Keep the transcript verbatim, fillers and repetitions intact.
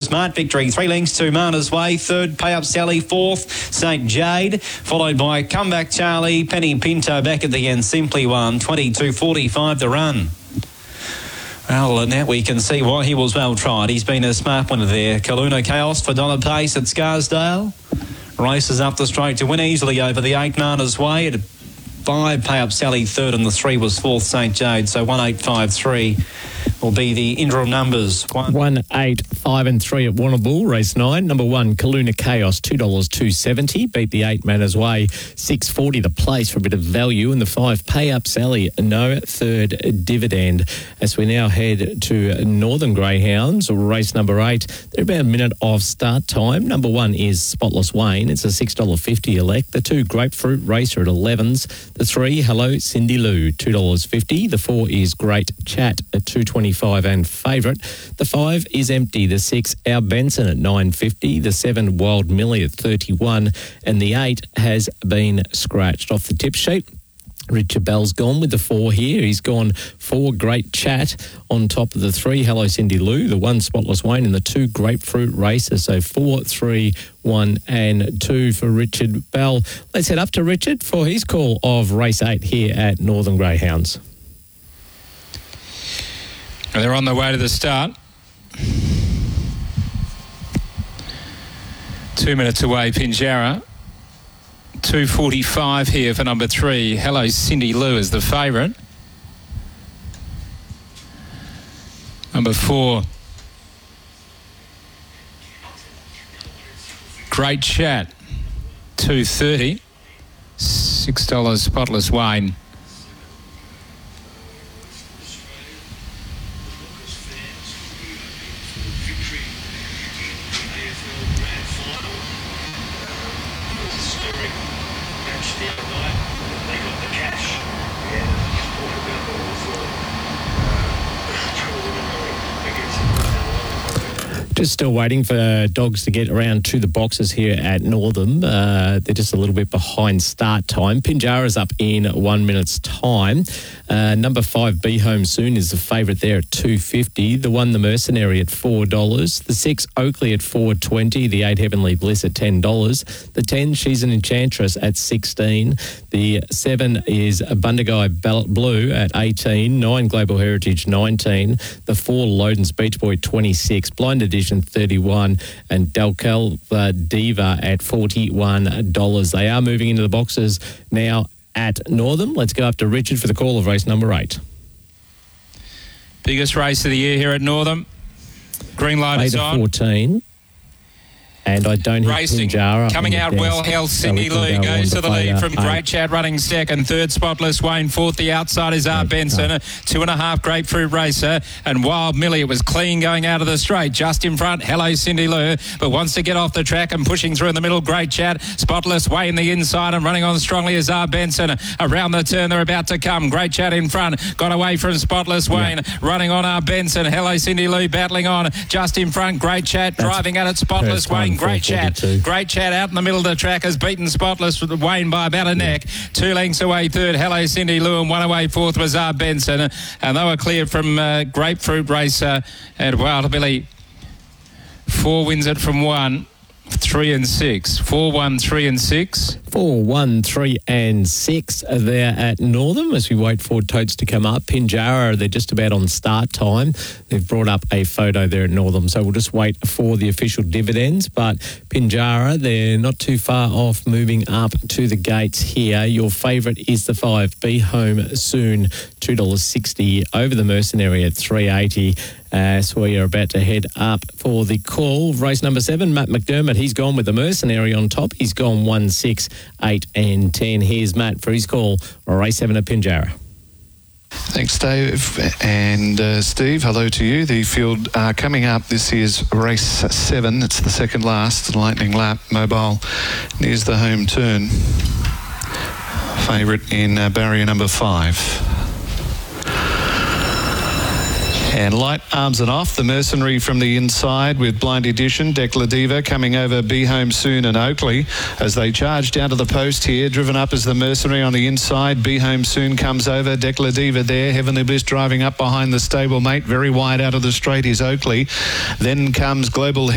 Smart Victory. Three lengths to Marna's Way. Third, Pay Up Sally. Fourth, Saint Jade. Followed by Comeback Charlie. Penny Pinto back at the end. Simply One. twenty-two forty-five the run. Well, now we can see why he was well tried. He's been a smart winner there. Kaluna Chaos for Dollar Pace at Scarsdale. Races up the straight to win easily over the eight Marna's Way. At five, Pay Up Sally third, and the three was fourth, Saint Jade. So one eight five three will be the interim numbers. One, one eight five and three at Warrnambool, race nine. Number one, Kaluna Chaos, two dollars two seventy. Beat the eight Manners Way, six forty the place for a bit of value. And the five, Pay Up Sally, no third dividend. As we now head to Northern Greyhounds, race number eight. They're about a minute of start time. Number one is Spotless Wayne. It's a six dollars fifty elect. The two, Grapefruit Racer at elevens. The three, Hello Cindy Lou, two dollars fifty. The four is Great Chat at two twenty-five and favourite. The five is Empty. The six, Our Benson at nine fifty. The seven, Wild Millie at thirty-one. And the eight has been scratched off the tip sheet. Richard Bell's gone with the four here. He's gone four, Great Chat on top of the three, Hello Cindy Lou, the one, Spotless Wayne, and the two, Grapefruit Racer. So four, three, one and two for Richard Bell. Let's head up to Richard for his call of race eight here at Northern Greyhounds. They're on their way to the start. Two minutes away, Pinjarra. two forty-five here for number three. Hello Cindy Lou is the favourite. Number four, Great Chat, two thirty. six dollars Spotless Wayne. Just still waiting for dogs to get around to the boxes here at Northam. Uh, they're just a little bit behind start time. Pinjarra's up in one minute's time. Uh, number five, Be Home Soon, is the favourite there at two fifty. The one, The Mercenary, at four dollars. The six, Oakley, at four twenty. The eight, Heavenly Bliss, at ten dollars. The ten, She's an Enchantress, at sixteen. The seven is Bundaguy Blue at eighteen. nine, Global Heritage, nineteen. The four, Loden's Beach Boy, twenty-six. Blind Edition, thirty-one. And Delcalva Diva at forty-one dollars. They are moving into the boxes now at Northam. Let's go up to Richard for the call of race number eight. Biggest race of the year here at Northam. Green light is on. fourteen. And I don't hit Racing, Pinjarra. coming out well held. Cindy so Lou goes to the lead from eight. Great Chat running second. Third, Spotless Wayne. Fourth, the outside is R. Benson. Two and a half, Grapefruit Racer. And Wild Millie, it was clean going out of the straight. Just in front, Hello Cindy Lou, but wants to get off the track and pushing through in the middle. Great Chat. Spotless Wayne the inside and running on strongly is R. Benson. Around the turn, they're about to come. Great Chat in front. Got away from Spotless Wayne. Yeah. Running on R. Benson. Hello Cindy Lou battling on. Just in front, Great Chat. That's driving at it. Spotless Wayne. Great Chat. Great Chat out in the middle of the track has beaten Spotless Wayne by about a neck. Two lengths away third, Hello Cindy Lou, and one away fourth was R. Benson. And they were clear from uh, Grapefruit Racer and Wild Billy. Four wins it from one, three and six. Four, one, three and six. Four, one, three and six there at Northam as we wait for totes to come up. Pinjarra, they're just about on start time. They've brought up a photo there at Northam, so we'll just wait for the official dividends. But Pinjarra, they're not too far off moving up to the gates here. Your favourite is the five, Be Home Soon, two dollars sixty. Over the Mercenary at three eighty. Uh, so we are about to head up for the call. Race number seven, Matt McDermott, he's gone with the Mercenary on top. He's gone one, six, eight and ten. Here's Matt for his call, race seven at Pinjarra. Thanks, Dave. And uh, Steve, hello to you. The field uh, coming up, this is race seven. It's the second last, Lightning Lap, Mobile nears the home turn. Favourite in uh, barrier number five. And light arms and off, the Mercenary from the inside with Blind Edition, Decla Diva coming over Be Home Soon and Oakley as they charge down to the post here. Driven up as the Mercenary on the inside. Be Home Soon comes over, Decla Diva there. Heavenly Bliss driving up behind the stablemate. Very wide out of the straight is Oakley. Then comes Global